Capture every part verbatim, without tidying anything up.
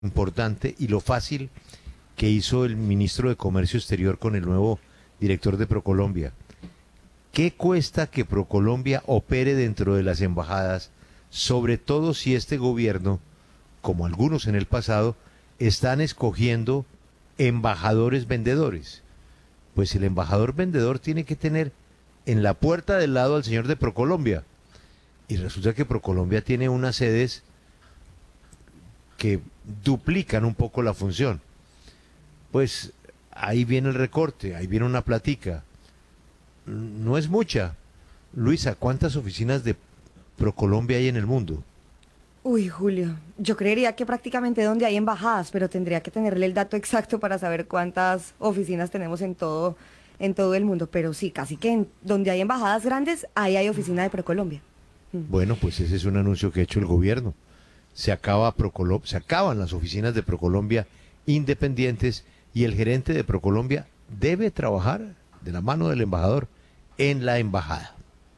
importante y lo fácil que hizo el ministro de Comercio Exterior con el nuevo director de Procolombia. ¿Qué cuesta que Procolombia opere dentro de las embajadas, sobre todo si este gobierno, como algunos en el pasado, están escogiendo embajadores vendedores? Pues el embajador vendedor tiene que tener en la puerta del lado al señor de Procolombia. Y resulta que Procolombia tiene unas sedes que duplican un poco la función. Pues ahí viene el recorte, ahí viene una platica. No es mucha. Luisa, ¿cuántas oficinas de Procolombia hay en el mundo? Uy, Julio, yo creería que prácticamente donde hay embajadas, pero tendría que tenerle el dato exacto para saber cuántas oficinas tenemos en todo, en todo el mundo. Pero sí, casi que en donde hay embajadas grandes, ahí hay oficina de Procolombia. Bueno, pues ese es un anuncio que ha hecho el gobierno. Se acaba Procolo- se acaban las oficinas de Procolombia independientes y el gerente de Procolombia debe trabajar de la mano del embajador en la embajada.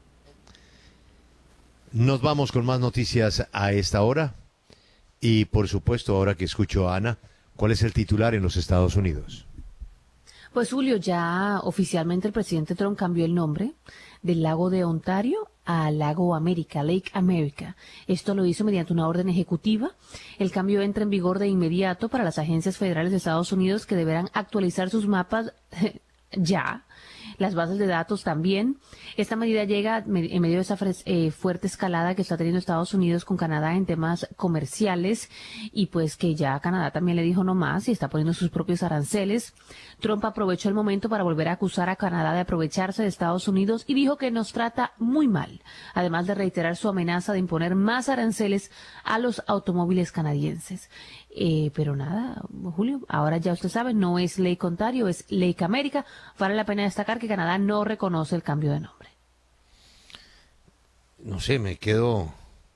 Nos vamos con más noticias a esta hora y por supuesto ahora que escucho a Ana, ¿cuál es el titular en los Estados Unidos? Pues Julio, ya oficialmente el presidente Trump cambió el nombre del lago de Ontario a Lago América, Lake America. Esto lo hizo mediante una orden ejecutiva. El cambio entra en vigor de inmediato para las agencias federales de Estados Unidos que deberán actualizar sus mapas ya. Las bases de datos también. Esta medida llega en medio de esa eh, fuerte escalada que está teniendo Estados Unidos con Canadá en temas comerciales y pues que ya Canadá también le dijo no más y está poniendo sus propios aranceles. Trump aprovechó el momento para volver a acusar a Canadá de aprovecharse de Estados Unidos y dijo que nos trata muy mal, además de reiterar su amenaza de imponer más aranceles a los automóviles canadienses. Eh, pero nada, Julio, ahora ya usted sabe, no es Lake Ontario, es Lake America. Vale la pena destacar que Canadá no reconoce el cambio de nombre. No sé, me quedo...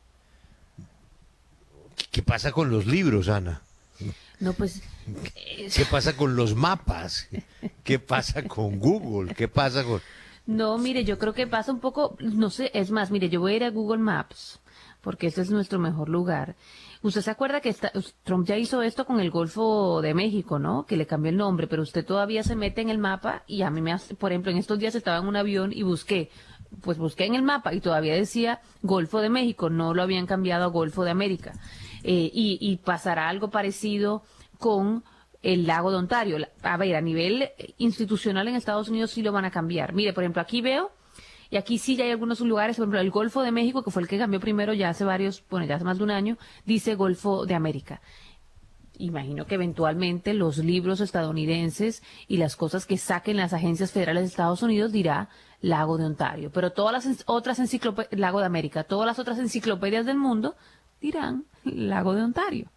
¿Qué pasa con los libros, Ana? No, pues... ¿Qué pasa con los mapas? ¿Qué pasa con Google? ¿Qué pasa con...? No, mire, yo creo que pasa un poco, no sé, es más, mire, yo voy a ir a Google Maps, porque este es nuestro mejor lugar. Usted se acuerda que está, Trump ya hizo esto con el Golfo de México, ¿no? Que le cambió el nombre, pero usted todavía se mete en el mapa y a mí me hace, por ejemplo, en estos días estaba en un avión y busqué, pues busqué en el mapa y todavía decía Golfo de México, no lo habían cambiado a Golfo de América. Eh, y, y pasará algo parecido con el lago de Ontario. A ver, a nivel institucional en Estados Unidos sí lo van a cambiar. Mire, por ejemplo, aquí veo, y aquí sí ya hay algunos lugares, por ejemplo, el Golfo de México, que fue el que cambió primero ya hace varios, bueno, ya hace más de un año, dice Golfo de América. Imagino que eventualmente los libros estadounidenses y las cosas que saquen las agencias federales de Estados Unidos dirá Lago de Ontario. Pero todas las otras enciclopedias, Lago de América, todas las otras enciclopedias del mundo dirán Lago de Ontario.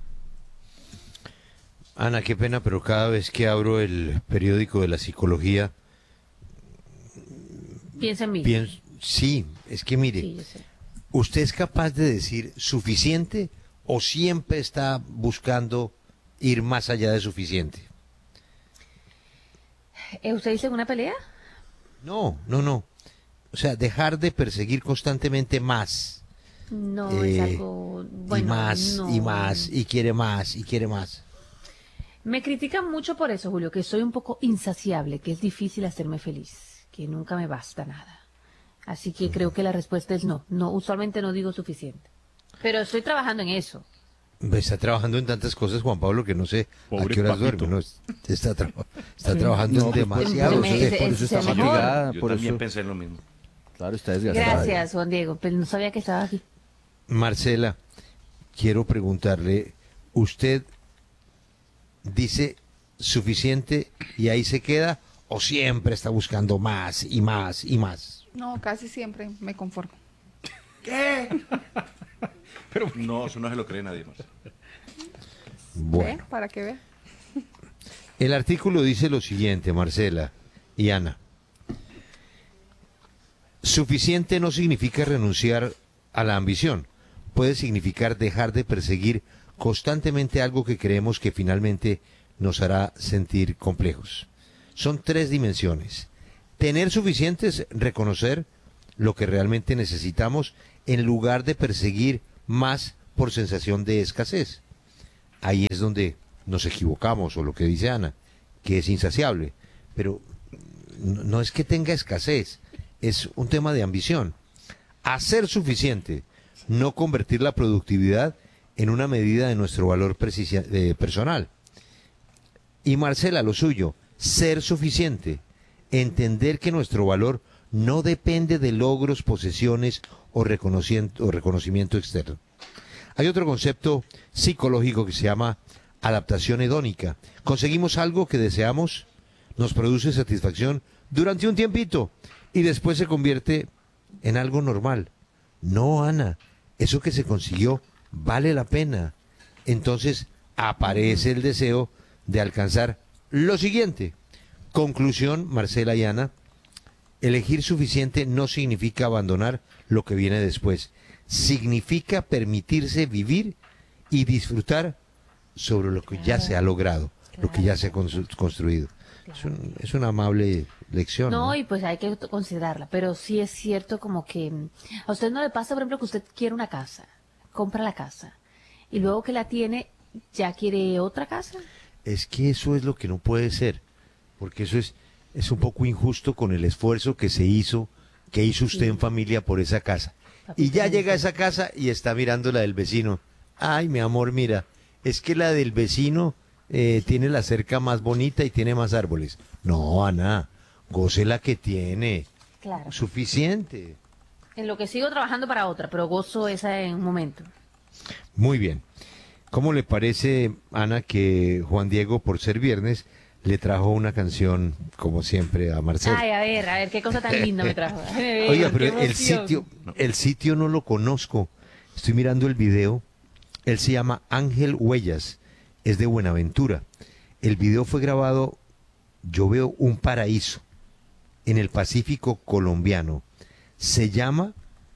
Ana, qué pena, pero cada vez que abro el periódico de la psicología... Piensa en mí. Pienso, sí, es que mire, Sí, yo sé. ¿usted es capaz de decir suficiente o siempre está buscando ir más allá de suficiente? ¿Eh, ¿Usted dice una pelea? No, no, no. O sea, dejar de perseguir constantemente más. No, eh, es algo... Bueno, y más, no. y más, y quiere más, y quiere más. Me critican mucho por eso, Julio, que soy un poco insaciable, que es difícil hacerme feliz, que nunca me basta nada. Así que creo que la respuesta es no. No, usualmente no digo suficiente. Pero estoy trabajando en eso. Está trabajando en tantas cosas, Juan Pablo, que no sé Pobre a qué horas papito. duerme. No, está tra- está trabajando No, en pues, demasiado. me- usted. ese- Por eso está ese mejor. fatigada, Yo por también eso, pensé en lo mismo. claro, está desgastada. Gracias, Juan Diego, pero no sabía que estaba aquí. Marcela, quiero preguntarle, ¿usted dice suficiente y ahí se queda o siempre está buscando más y más y más? No, casi siempre me conformo. Pero no, eso no se lo cree nadie más. Bueno, ¿Ve? Para que vea. el artículo dice lo siguiente, Marcela y Ana. Suficiente no significa renunciar a la ambición. Puede significar dejar de perseguir constantemente algo que creemos que finalmente nos hará sentir complejos. Son tres dimensiones. Tener suficiente es reconocer lo que realmente necesitamos en lugar de perseguir más por sensación de escasez. ahí es donde nos equivocamos, o lo que dice Ana, que es insaciable. Pero no no es que tenga escasez, es un tema de ambición. Hacer suficiente, no convertir la productividad en una medida de nuestro valor precisia- eh, personal. Y Marcela, lo suyo, ser suficiente, entender que nuestro valor no depende de logros, posesiones o reconocimiento, o reconocimiento externo. Hay otro concepto psicológico que se llama adaptación hedónica. Conseguimos algo que deseamos, nos produce satisfacción durante un tiempito y después se convierte en algo normal. No, Ana, eso que se consiguió vale la pena. Entonces aparece el deseo de alcanzar lo siguiente. Conclusión, Marcela y Ana, elegir suficiente no significa abandonar lo que viene después. Significa permitirse vivir y disfrutar sobre lo que ya Claro, se ha logrado, lo que ya claro, se ha constru- construido. Es, claro. un- es una amable lección. No, ¿no? y pues hay que t- considerarla, pero sí es cierto como que mm, a usted no le pasa, por ejemplo, que usted quiere una casa, compra la casa y luego que la tiene, ya quiere otra casa. Es que eso es lo que no puede ser, porque eso es, es un poco injusto con el esfuerzo que se hizo, que hizo usted Sí. en familia por esa casa. Y ya llega a esa casa y está mirando la del vecino. Ay, mi amor, mira, es que la del vecino eh, tiene la cerca más bonita y tiene más árboles. No, Ana, goce la que tiene. Claro. Suficiente. En lo que sigo trabajando para otra, pero gozo esa en un momento. Muy bien. ¿Cómo le parece, Ana, que Juan Diego, por ser viernes, le trajo una canción, como siempre, a Marcelo? Ay, a ver, a ver, qué cosa tan linda me trajo. Déjeme ver, Oiga, qué pero el emoción. sitio, el sitio no lo conozco. Estoy mirando el video. Él se llama Ángel Huellas. Es de Buenaventura. El video fue grabado, yo veo un paraíso en el Pacífico colombiano. Se llama,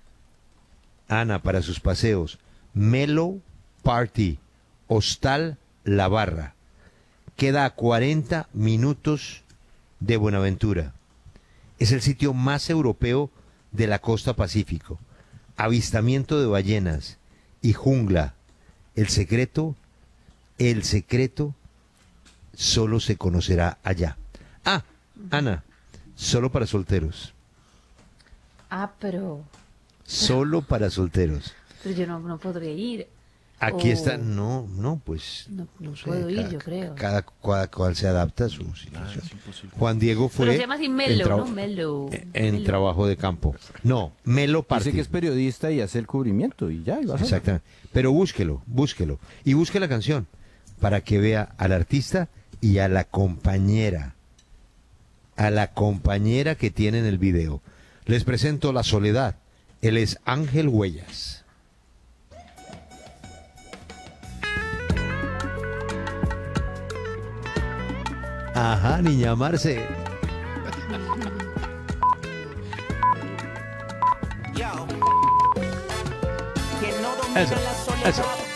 Ana, para sus paseos, Mellow Party, Hostal La Barra. Queda a cuarenta minutos de Buenaventura. Es el sitio más europeo de la costa Pacífico. Avistamiento de ballenas y jungla. El secreto, el secreto solo se conocerá allá. Ah, Ana, solo para solteros. Ah, pero, Solo para solteros. pero yo no, no podría ir. Aquí Oh. está, no, no, pues. No, no sé, puedo ir, cada- yo creo. Cada, cada cual se adapta a su situación. es imposible. Juan Diego fue Pero se llama así en, Melo, traba- ¿no? Melo. en Melo. trabajo de campo. No, Melo Party. Dice que es periodista y hace el cubrimiento y ya, y va a hacer. Exactamente. Pero búsquelo, búsquelo. Y busque la canción para que vea al artista y a la compañera. A la compañera que tiene en el video. Les presento La Soledad. Él es Ángel Huellas. Ajá, niña Marce. Yo. Que no domina Eso, la soledad. eso.